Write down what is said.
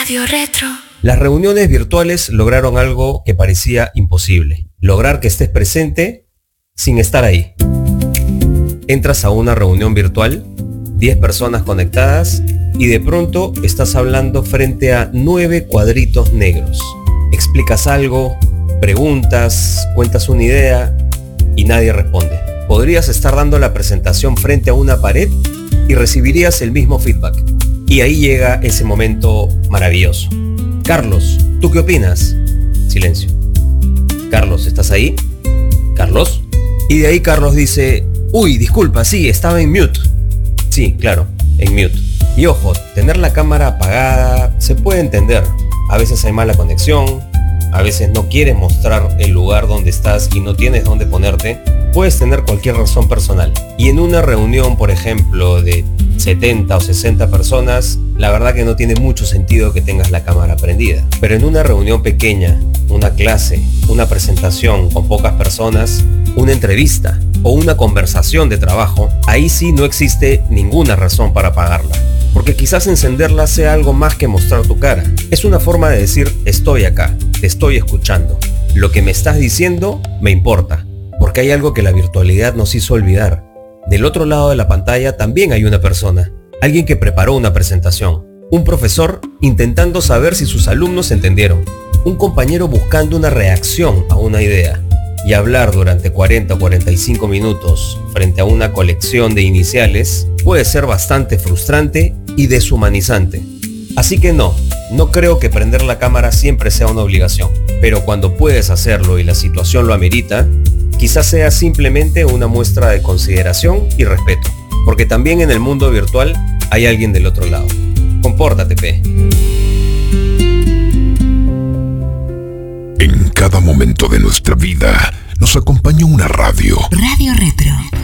Radio Retro. Las reuniones virtuales lograron algo que parecía imposible. Lograr que estés presente sin estar ahí. Entras a una reunión virtual, 10 personas conectadas y de pronto estás hablando frente a 9 cuadritos negros. Explicas algo, preguntas, cuentas una idea y nadie responde. Podrías estar dando la presentación frente a una pared y recibirías el mismo feedback. Y ahí llega ese momento maravilloso. Carlos, ¿tú qué opinas? Silencio. Carlos, ¿estás ahí? ¿Carlos? Y de ahí Carlos dice, uy, disculpa, sí, estaba en mute. Sí, claro, en mute. Y ojo, tener la cámara apagada se puede entender. A veces hay mala conexión, a veces no quieres mostrar el lugar donde estás y no tienes dónde ponerte. Puedes tener cualquier razón personal. Y en una reunión, por ejemplo, de 70 o 60 personas, la verdad que no tiene mucho sentido que tengas la cámara prendida. Pero en una reunión pequeña, una clase, una presentación con pocas personas, una entrevista o una conversación de trabajo, ahí sí no existe ninguna razón para apagarla. Porque quizás encenderla sea algo más que mostrar tu cara. Es una forma de decir, estoy acá, te estoy escuchando. Lo que me estás diciendo me importa. Porque hay algo que la virtualidad nos hizo olvidar. Del otro lado de la pantalla también hay una persona, alguien que preparó una presentación, un profesor intentando saber si sus alumnos entendieron, un compañero buscando una reacción a una idea. Y hablar durante 40 o 45 minutos frente a una colección de iniciales puede ser bastante frustrante y deshumanizante. Así que no creo que prender la cámara siempre sea una obligación, pero cuando puedes hacerlo y la situación lo amerita, quizás sea simplemente una muestra de consideración y respeto, porque también en el mundo virtual hay alguien del otro lado. Compórtate, P. En cada momento de nuestra vida nos acompaña una radio. Radio Retro.